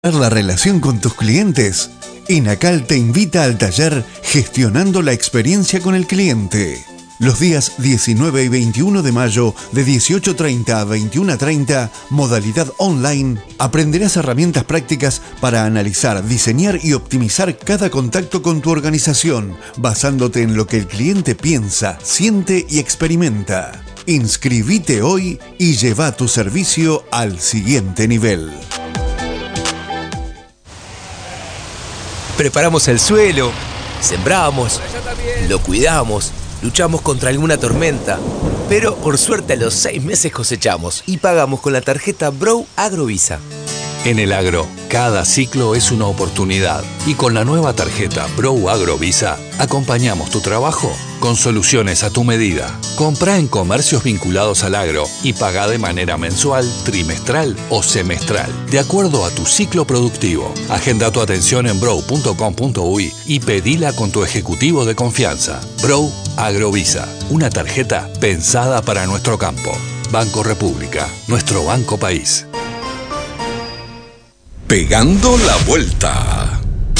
La relación con tus clientes. Inacal te invita al taller Gestionando la experiencia con el cliente. Los días 19 y 21 de mayo de 18:30 a 21:30, modalidad online, aprenderás herramientas prácticas para analizar, diseñar y optimizar cada contacto con tu organización, basándote en lo que el cliente piensa, siente y experimenta. Inscribite hoy y lleva tu servicio al siguiente nivel. Preparamos el suelo, sembramos, lo cuidamos, luchamos contra alguna tormenta, pero por suerte a los 6 meses cosechamos y pagamos con la tarjeta Brow Agrovisa. En el agro, cada ciclo es una oportunidad y con la nueva tarjeta Brow Agrovisa acompañamos tu trabajo con soluciones a tu medida. Comprá en comercios vinculados al agro y pagá de manera mensual, trimestral o semestral, de acuerdo a tu ciclo productivo. Agenda tu atención en brow.com.uy y pedila con tu ejecutivo de confianza. Brow Agrovisa, una tarjeta pensada para nuestro campo. Banco República, nuestro banco país. Pegando la vuelta.